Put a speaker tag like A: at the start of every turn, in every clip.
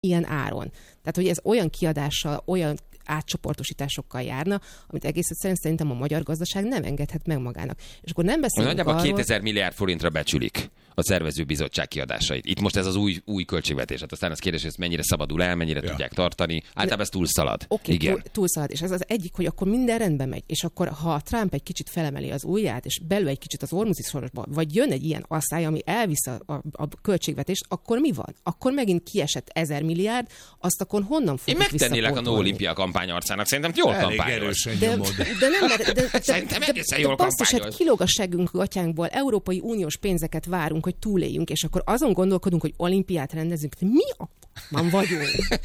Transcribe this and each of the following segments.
A: ilyen áron. Tehát, hogy ez olyan kiadással, olyan átcsoportosításokkal járna, amit egész egyszerűen szerintem a magyar gazdaság nem engedhet meg magának. És akkor nem beszélünk
B: nagyjából 2000 milliárd forintra becsülik a szervezőbizottság kiadásait. Itt most ez az új költségvetés. Hát aztán az kérdés, hogy ez mennyire szabadul el, mennyire tudják tartani. Általában ez túlszalad.
A: Oké, túlszalad. És ez az egyik, hogy akkor minden rendben megy. És akkor, ha Trump egy kicsit felemeli az ujját, és belül egy kicsit az Ormuzi sorosba, vagy jön egy ilyen asszály, ami elvisz a költségvetést, akkor mi van? Akkor megint kiesett 1000 milliárd, azt akkor honnan fogjuk visszapótolni?
B: Én megtennélek a No Olimpia kampányarcának. Szerintem jól kampányolsz.
A: De nem, mert
B: szerintem egészen jól kampányolsz.
A: Hát kilóg a seggünk gatyánkból, Európai Uniós pénzeket várunk, hogy túléljünk, és akkor azon gondolkodunk, hogy olimpiát rendezünk. De mi a man vagyunk?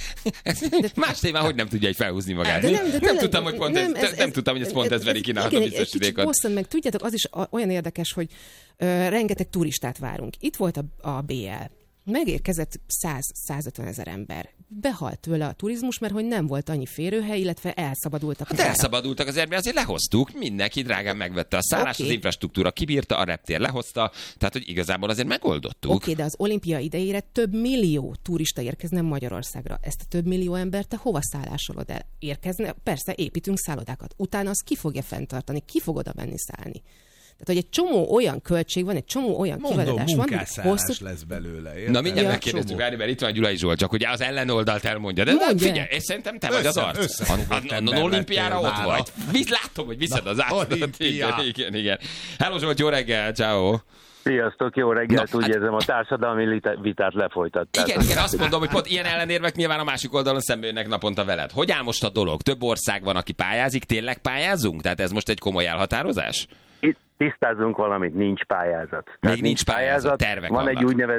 B: Más témán, hogy nem tudja egy felhúzni magát. Nem tudtam, hogy ez pont ez veri ki a biztosítékot.
A: Bosszant meg, tudjátok, az is olyan érdekes, hogy rengeteg turistát várunk. Itt volt a BL. Megérkezett 100-150 ezer ember. Behalt tőle a turizmus, mert hogy nem volt annyi férőhely, illetve elszabadultak.
B: Hát elszabadultak az erből, azért lehoztuk, mindenki drágán megvette a szállást, az infrastruktúra kibírta, a reptér lehozta, tehát hogy igazából azért megoldottuk.
A: Oké, de az olimpia idejére több millió turista érkezne Magyarországra. Ezt a több millió embert te hova szállásolod el? Érkezne? Persze, építünk szállodákat. Utána az ki fogja fenntartani? Ki fog oda menni szállni? Tehát, hogy egy csomó olyan költség van, egy csomó olyan kiadás van,
C: munkásszállás lesz belőle.
B: Érte? Na mindjárt megkérdezzük, Ári, mert itt van Gyulai Zsolt, csak ugye az ellenoldalt elmondja. De figyelj, és szerintem te vagy az arc. A olimpiára ott vagy. Látom, hogy viszed az állatot. Igen. Hello Zsolt, jó reggel, ciao.
D: Sziasztok, jó reggelt, úgy érzem, a társadalmi vitát lefolytatták.
B: Igen, azt mondom, hogy pont ilyen ellenérvek nyilván a másik oldalon szembe jönnek naponta veled. Hogy áll most a dolog? Több ország van, aki pályázik, tényleg pályázunk? Tehát ez most egy komoly elhatározás?
D: Itt tisztázunk valamit, nincs pályázat.
B: Még nincs pályázat, tervek
D: van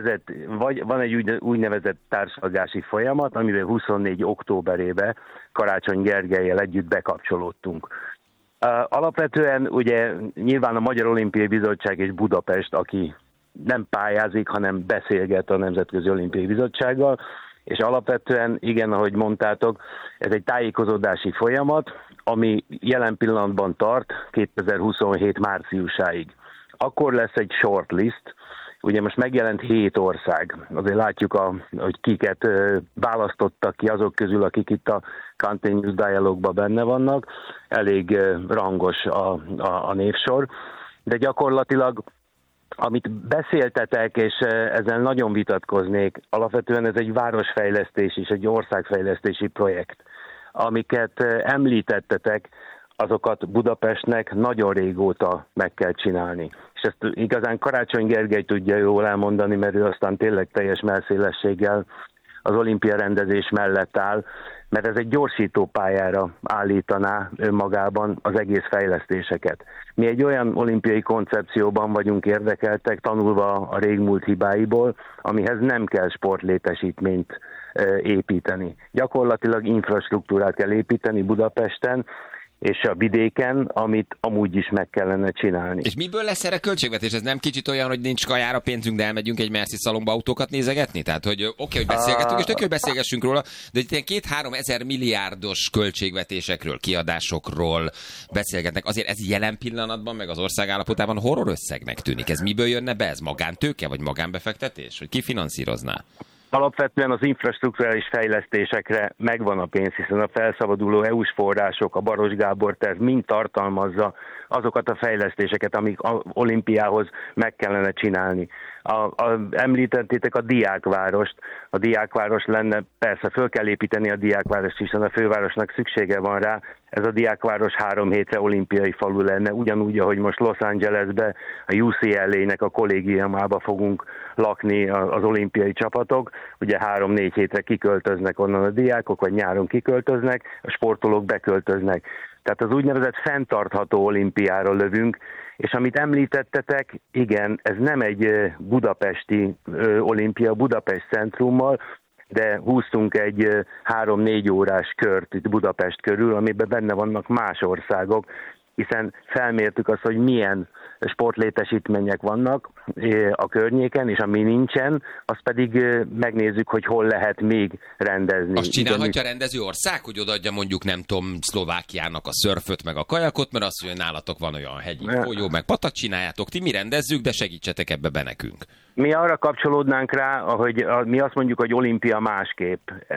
D: egy úgynevezett társalgási folyamat, amivel 24 októberébe Karácsony Gergellyel együtt bekapcsolódtunk. Alapvetően ugye nyilván a Magyar Olimpiai Bizottság és Budapest, aki nem pályázik, hanem beszélget a Nemzetközi Olimpiai Bizottsággal, és alapvetően, igen, ahogy mondtátok, ez egy tájékozódási folyamat, ami jelen pillanatban tart 2027 márciusáig. Akkor lesz egy shortlist, ugye most megjelent 7 ország, azért látjuk, hogy kiket választottak ki azok közül, akik itt a Continuous Dialogue-ban benne vannak, elég rangos a névsor, de gyakorlatilag amit beszéltetek, és ezzel nagyon vitatkoznék, alapvetően ez egy városfejlesztés és egy országfejlesztési projekt. Amiket említettetek, azokat Budapestnek nagyon régóta meg kell csinálni. És ezt igazán Karácsony Gergely tudja jól elmondani, mert ő aztán tényleg teljes mellszélességgel az olimpia rendezés mellett áll, mert ez egy gyorsító pályára állítaná önmagában az egész fejlesztéseket. Mi egy olyan olimpiai koncepcióban vagyunk érdekeltek, tanulva a régmúlt hibáiból, amihez nem kell sportlétesítményt építeni. Gyakorlatilag infrastruktúrát kell építeni Budapesten, és a vidéken, amit amúgy is meg kellene csinálni.
B: És miből lesz erre költségvetés? Ez nem kicsit olyan, hogy nincs kajára pénzünk, de elmegyünk egy Merci szalomba autókat nézegetni? Tehát, hogy oké, hogy beszélgetünk, és tök hogy beszélgessünk róla, de itt ilyen 2-3 ezer milliárdos költségvetésekről, kiadásokról beszélgetnek. Azért ez jelen pillanatban, meg az ország állapotában horror összegnek tűnik. Ez miből jönne be? Ez magántőke, vagy magánbefektetés? Hogy ki finanszírozná?
D: Alapvetően az infrastrukturális fejlesztésekre megvan a pénz, hiszen a felszabaduló EU-s források, a Baros Gábor terv mind tartalmazza azokat a fejlesztéseket, amik az olimpiához meg kellene csinálni. Említettétek a diákvárost. A diákváros lenne, persze föl kell építeni a diákvárost, hiszen a fővárosnak szüksége van rá. Ez a diákváros 3 hétre olimpiai falu lenne, ugyanúgy, ahogy most Los Angelesbe, a UCLA-nek a kollégiumába fogunk lakni az olimpiai csapatok. Ugye 3-4 hétre kiköltöznek onnan a diákok, vagy nyáron kiköltöznek, a sportolók beköltöznek. Tehát az úgynevezett fenntartható olimpiára lövünk, és amit említettetek, igen, ez nem egy budapesti olimpia, Budapest centrummal, de húztunk egy 3-4 órás kört itt Budapest körül, amiben benne vannak más országok, hiszen felmértük azt, hogy milyen sportlétesítmények vannak a környéken, és ami nincsen, azt pedig megnézzük, hogy hol lehet még rendezni.
B: Azt csinálhatja a rendező ország, hogy odaadja mondjuk, nem tudom, Szlovákiának a szörföt meg a kajakot, mert azt mondja, hogy nálatok van olyan hegyi folyó, meg patak, csináljátok, ti mi rendezzük, de segítsetek ebbe be nekünk.
D: Mi arra kapcsolódnánk rá, hogy mi azt mondjuk, hogy olimpia másképp.